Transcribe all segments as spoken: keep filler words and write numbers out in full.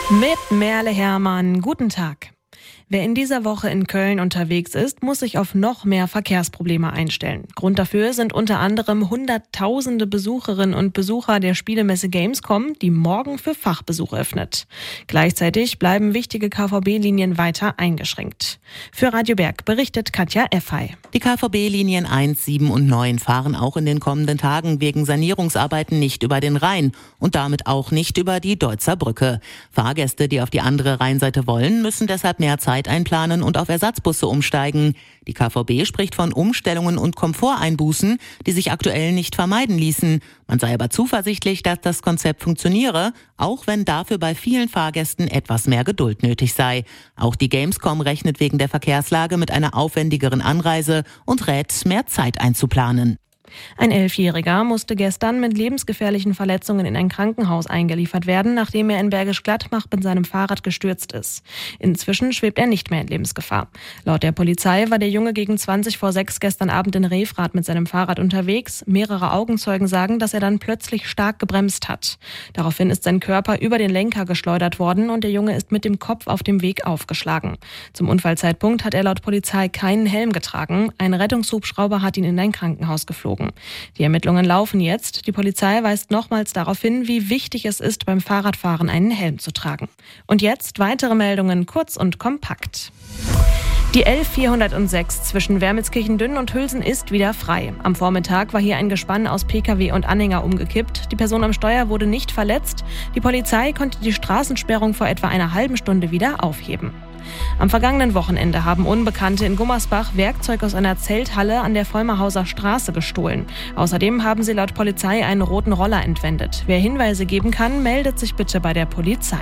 Mit Merle Hermann. Guten Tag. Wer in dieser Woche in Köln unterwegs ist, muss sich auf noch mehr Verkehrsprobleme einstellen. Grund dafür sind unter anderem hunderttausende Besucherinnen und Besucher der Spielemesse Gamescom, die morgen für Fachbesuch öffnet. Gleichzeitig bleiben wichtige K V B-Linien weiter eingeschränkt. Für Radio Berg berichtet Katja Effey. Die K V B-Linien eins, sieben und neun fahren auch in den kommenden Tagen wegen Sanierungsarbeiten nicht über den Rhein und damit auch nicht über die Deutzer Brücke. Fahrgäste, die auf die andere Rheinseite wollen, müssen deshalb mehr Zeit einplanen und auf Ersatzbusse umsteigen. Die K V B spricht von Umstellungen und Komforteinbußen, die sich aktuell nicht vermeiden ließen. Man sei aber zuversichtlich, dass das Konzept funktioniere, auch wenn dafür bei vielen Fahrgästen etwas mehr Geduld nötig sei. Auch die Gamescom rechnet wegen der Verkehrslage mit einer aufwendigeren Anreise und rät, mehr Zeit einzuplanen. Ein Elfjähriger musste gestern mit lebensgefährlichen Verletzungen in ein Krankenhaus eingeliefert werden, nachdem er in Bergisch Gladbach mit seinem Fahrrad gestürzt ist. Inzwischen schwebt er nicht mehr in Lebensgefahr. Laut der Polizei war der Junge gegen zwanzig vor sechs gestern Abend in Refrath mit seinem Fahrrad unterwegs. Mehrere Augenzeugen sagen, dass er dann plötzlich stark gebremst hat. Daraufhin ist sein Körper über den Lenker geschleudert worden und der Junge ist mit dem Kopf auf dem Weg aufgeschlagen. Zum Unfallzeitpunkt hat er laut Polizei keinen Helm getragen. Ein Rettungshubschrauber hat ihn in ein Krankenhaus geflogen. Die Ermittlungen laufen jetzt. Die Polizei weist nochmals darauf hin, wie wichtig es ist, beim Fahrradfahren einen Helm zu tragen. Und jetzt weitere Meldungen, kurz und kompakt. Die L vierhundertsechs zwischen Wermelskirchen-Dünn und Hülsen ist wieder frei. Am Vormittag war hier ein Gespann aus P K W und Anhänger umgekippt. Die Person am Steuer wurde nicht verletzt. Die Polizei konnte die Straßensperrung vor etwa einer halben Stunde wieder aufheben. Am vergangenen Wochenende haben Unbekannte in Gummersbach Werkzeug aus einer Zelthalle an der Vollmerhauser Straße gestohlen. Außerdem haben sie laut Polizei einen roten Roller entwendet. Wer Hinweise geben kann, meldet sich bitte bei der Polizei.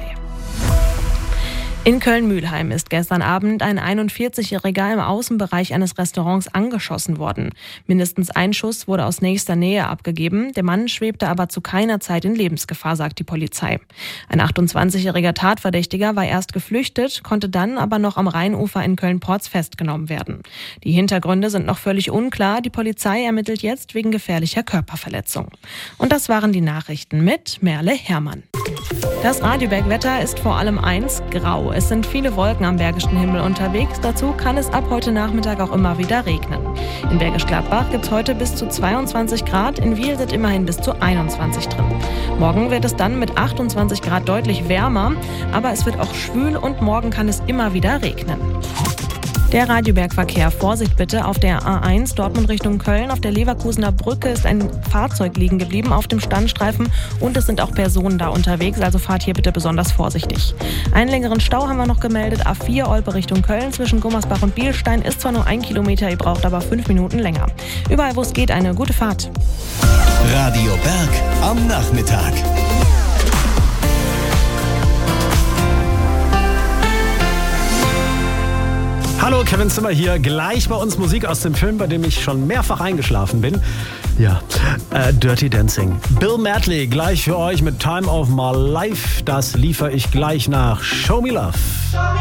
In Köln-Mühlheim ist gestern Abend ein einundvierzigjähriger im Außenbereich eines Restaurants angeschossen worden. Mindestens ein Schuss wurde aus nächster Nähe abgegeben. Der Mann schwebte aber zu keiner Zeit in Lebensgefahr, sagt die Polizei. Ein achtundzwanzigjähriger Tatverdächtiger war erst geflüchtet, konnte dann aber noch am Rheinufer in Köln-Porz festgenommen werden. Die Hintergründe sind noch völlig unklar. Die Polizei ermittelt jetzt wegen gefährlicher Körperverletzung. Und das waren die Nachrichten mit Merle Hermann. Das Radio Berg-Wetter ist vor allem eins, grau. Es sind viele Wolken am Bergischen Himmel unterwegs. Dazu kann es ab heute Nachmittag auch immer wieder regnen. In Bergisch Gladbach gibt es heute bis zu zweiundzwanzig Grad, in Wiel sind immerhin bis zu einundzwanzig drin. Morgen wird es dann mit achtundzwanzig Grad deutlich wärmer, aber es wird auch schwül und morgen kann es immer wieder regnen. Der Radioberg-Verkehr. Vorsicht bitte auf der A eins Dortmund Richtung Köln. Auf der Leverkusener Brücke ist ein Fahrzeug liegen geblieben auf dem Standstreifen und es sind auch Personen da unterwegs, also fahrt hier bitte besonders vorsichtig. Einen längeren Stau haben wir noch gemeldet. A vier Olpe Richtung Köln zwischen Gummersbach und Bielstein ist zwar nur ein Kilometer, ihr braucht aber fünf Minuten länger. Überall, wo es geht, eine gute Fahrt. Radio Berg am Nachmittag. Hallo, Kevin Zimmer hier. Gleich bei uns Musik aus dem Film, bei dem ich schon mehrfach eingeschlafen bin. Ja, äh, Dirty Dancing. Bill Medley gleich für euch mit Time of My Life. Das liefere ich gleich nach Show Me Love.